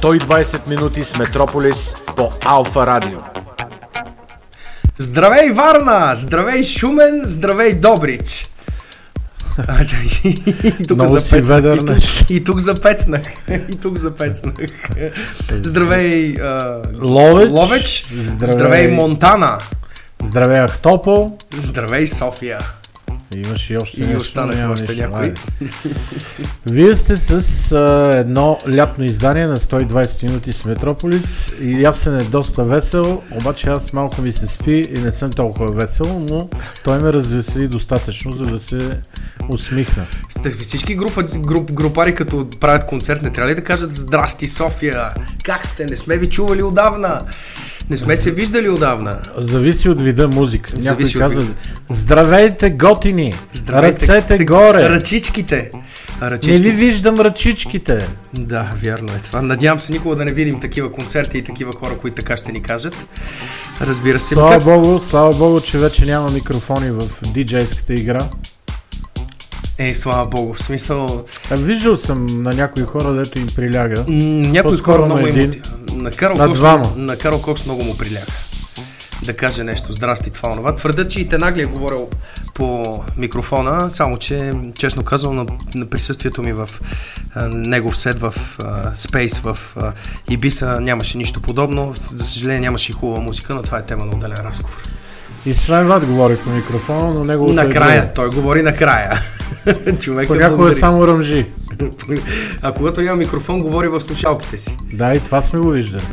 120 минути с Метрополис по Алфа Радио. Здравей, Варна! Здравей, Шумен! Здравей, Добрич! И тук запецнах. Здравей, Ловеч! Здравей, Монтана! Здравей, Ахтопол! Здравей, София! Имаш и още нещо. И останаха още някои. Вие сте с едно лятно издание на 120 минути с Метрополис и ясен е доста весел, обаче аз малко ми се спи и не съм толкова весел, но той ме развесели достатъчно, за да се усмихна. Всички групари, като правят концерт, не трябва ли да кажат: здрасти, София, как сте, не сме ви чували отдавна? Не сме се виждали отдавна. Зависи от вида музика. Някой казва: здравейте, готини! Ръцете горе! Ръчичките! Не ви виждам ръчичките! Да, вярно е това. Надявам се никога да не видим такива концерти и такива хора, които така ще ни кажат. Разбира се. Слава Богу, че вече няма микрофони в диджейската игра. Слава Богу, в смисъл... Виждал съм на някои хора, дето им приляга. Някои хора много им... На Карл Кокс много му приляга да каже нещо: здрасти, това онова. Твърдят, че и Тенагли е говорил по микрофона, само че, честно казвам, на присъствието ми в негов сет в Space в Ибиса нямаше нищо подобно. За съжаление нямаше и хубава музика, но това е тема на отделен разговор. И Свен Ват говори по микрофона, но неговото накрая, той говори накрая. Понякога само ръмжи. А когато няма микрофон, говори в слушалките си. Да, и това сме го виждали.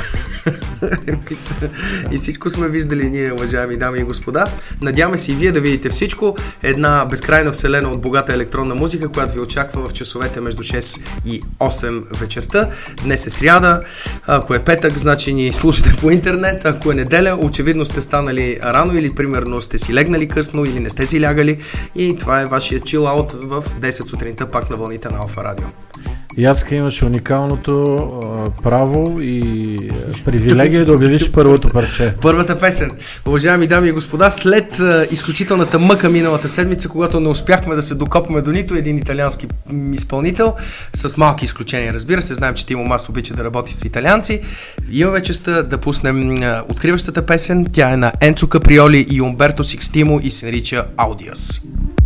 И всичко сме виждали ние, уважаеми дами и господа. Надяваме се и вие да видите всичко. Една безкрайна вселена от богата електронна музика, която ви очаква в часовете между 6 и 8 вечерта. Днес е сряда. Ако е петък, значи ни слушате по интернет. Ако е неделя, очевидно сте станали рано или примерно сте си легнали късно или не сте си лягали. И това е вашия chill out в 10 сутринта пак на вълните на Алфа Радио. Яска имаш уникалното право и привилегия да обявиш първото парче. Първата песен. Уважаеми дами и господа, след изключителната мъка миналата седмица, когато не успяхме да се докопаме до нито един италиански изпълнител, с малки изключения, разбира се, знаем, че Тимо Мас обича да работи с италианци, имаме честта да пуснем откриващата песен. Тя е на Енцо Каприоли и Умберто Секстимо и се нарича Audios.